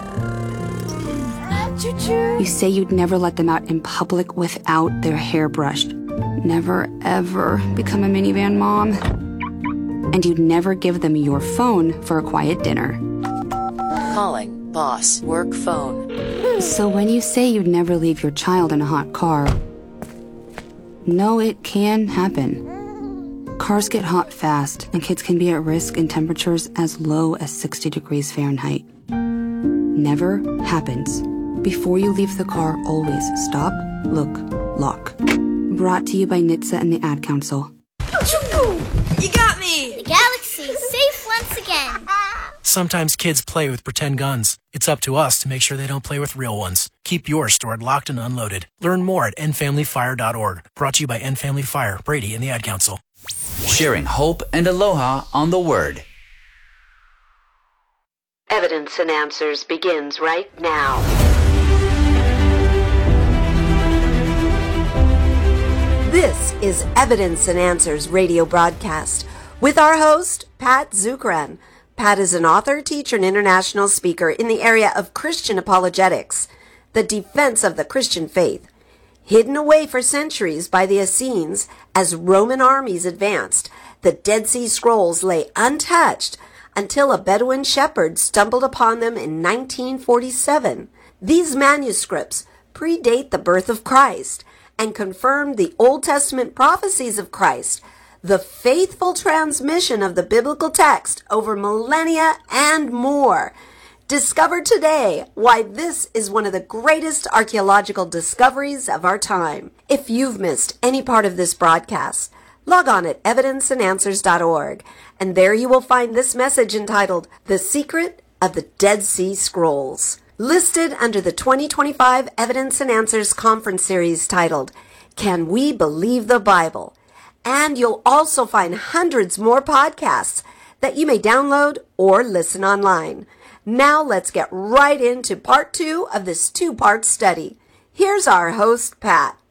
You say you'd never let them out in public without their hair brushed. Never, ever become a minivan mom. And you'd never give them your phone for a quiet dinner. Calling boss work phone. So when you say you'd never leave your child in a hot car, no, it can happen. Cars get hot fast, and kids can be at risk in temperatures as low as 60 degrees Fahrenheit. Never happens. Before you leave the car, always stop, look, lock. Brought to you by NHTSA and the Ad Council. You got me! The galaxy's safe once again. Sometimes kids play with pretend guns. It's up to us to make sure they don't play with real ones. Keep yours stored locked and unloaded. Learn more at endfamilyfire.org. Brought to you by End Family Fire, Brady, and the Ad Council. Sharing hope and aloha on the Word. Evidence and Answers begins right now. This is Evidence and Answers radio broadcast with our host, Pat Zukeran. Pat is an author, teacher, and international speaker in the area of Christian apologetics, the defense of the Christian faith. Hidden away for centuries by the Essenes as Roman armies advanced, the Dead Sea Scrolls lay untouched until a Bedouin shepherd stumbled upon them in 1947. These manuscripts predate the birth of Christ and confirm the Old Testament prophecies of Christ, the faithful transmission of the biblical text over millennia and more. Discover today why this is one of the greatest archaeological discoveries of our time. If you've missed any part of this broadcast, Log on at evidenceandanswers.org, and there you will find this message entitled, The Secret of the Dead Sea Scrolls, listed under the 2025 Evidence and Answers Conference Series titled, Can We Believe the Bible? And you'll also find hundreds more podcasts that you may download or listen online. Now let's get right into part 2 of this 2-part study. Here's our host, Pat.